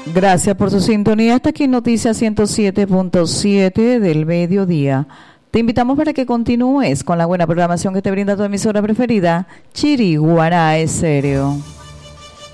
Gracias por su sintonía. Hasta aquí Noticias 107.7 del mediodía. Te invitamos para que continúes con la buena programación que te brinda tu emisora preferida, Chiriguaná Estéreo.